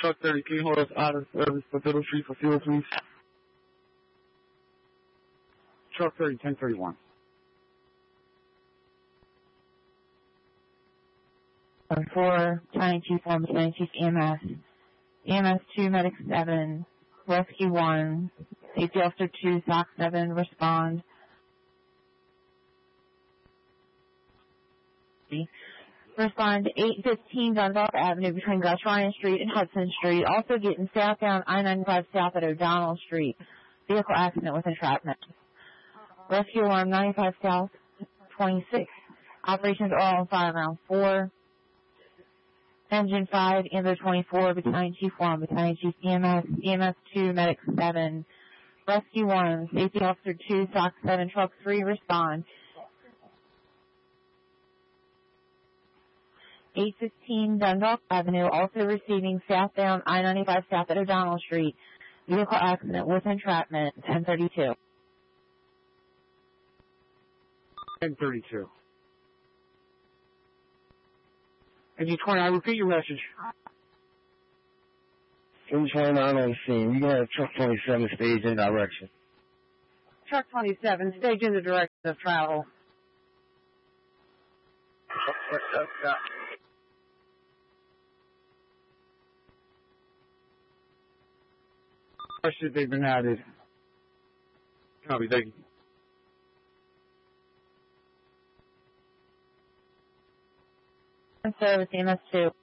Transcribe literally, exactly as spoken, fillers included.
Truck thirty, can you hold us out of service for Biddle Street for fuel, please? Truck thirty, ten thirty-one. four, County Chief one, County Chief E M S. E M S two, Medic seven, Rescue one, Safety Officer two, S O C seven, respond. Respond to eight fifteen Dundalk Avenue between Gus Ryan Street and Hudson Street. Also getting southbound I ninety-five south at O'Donnell Street. Vehicle accident with entrapment. Rescue alarm ninety-five south, twenty-six. Operations are on fire round four. Engine five, Amber twenty-four, Battalion Chief one, Battalion Chief E M S, E M S two, Medic seven, Rescue one, Safety Officer two, S O C seven, Truck three, respond. eight fifteen Dundalk Avenue, also receiving southbound I ninety-five south at O'Donnell Street. Vehicle accident with entrapment, ten thirty-two. ten thirty-two. Engine twenty, I repeat your message. Engine twenty-nine on the scene. You can have truck twenty-seven stage in direction. Truck twenty-seven, stage in the direction of travel. Question, they've been added. Copy, thank you. Service, E M S two.